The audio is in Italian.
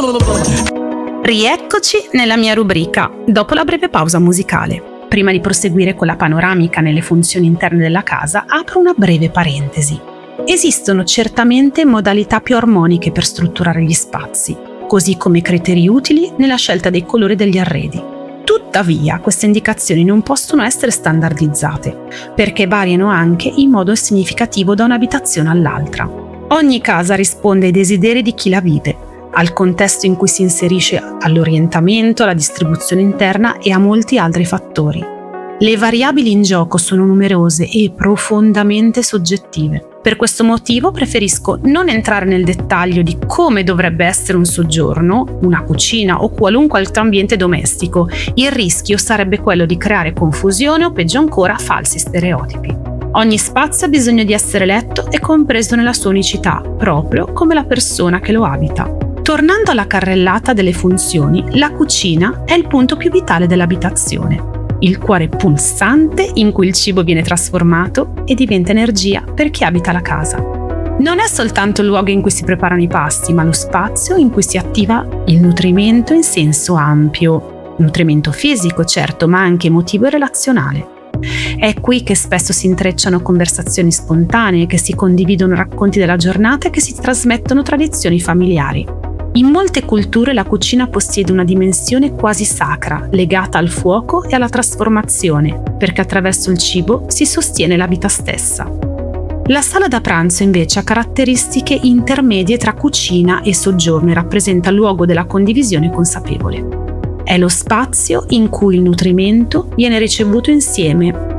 Rieccoci nella mia rubrica, dopo la breve pausa musicale. Prima di proseguire con la panoramica nelle funzioni interne della casa, apro una breve parentesi. Esistono certamente modalità più armoniche per strutturare gli spazi, così come criteri utili nella scelta dei colori degli arredi. Tuttavia, queste indicazioni non possono essere standardizzate, perché variano anche in modo significativo da un'abitazione all'altra. Ogni casa risponde ai desideri di chi la vive, al contesto in cui si inserisce, all'orientamento, alla distribuzione interna e a molti altri fattori. Le variabili in gioco sono numerose e profondamente soggettive. Per questo motivo preferisco non entrare nel dettaglio di come dovrebbe essere un soggiorno, una cucina o qualunque altro ambiente domestico. Il rischio sarebbe quello di creare confusione o peggio ancora falsi stereotipi. Ogni spazio ha bisogno di essere letto e compreso nella sua unicità, proprio come la persona che lo abita. Tornando alla carrellata delle funzioni, la cucina è il punto più vitale dell'abitazione, il cuore pulsante in cui il cibo viene trasformato e diventa energia per chi abita la casa. Non è soltanto il luogo in cui si preparano i pasti, ma lo spazio in cui si attiva il nutrimento in senso ampio, nutrimento fisico certo, ma anche emotivo e relazionale. È qui che spesso si intrecciano conversazioni spontanee, che si condividono racconti della giornata e che si trasmettono tradizioni familiari. In molte culture la cucina possiede una dimensione quasi sacra, legata al fuoco e alla trasformazione, perché attraverso il cibo si sostiene la vita stessa. La sala da pranzo invece ha caratteristiche intermedie tra cucina e soggiorno e rappresenta il luogo della condivisione consapevole. È lo spazio in cui il nutrimento viene ricevuto insieme,